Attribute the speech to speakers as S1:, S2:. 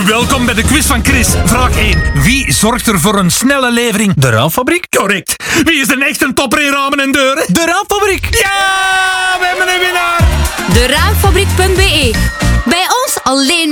S1: Welkom bij de quiz van Chris. Vraag 1. Wie zorgt er voor een snelle levering?
S2: De Raamfabriek?
S1: Correct. Wie is de echt een topper in ramen en deuren?
S2: De Raamfabriek!
S1: Ja, we hebben een winnaar!
S3: De Raamfabriek.be. Bij ons alleen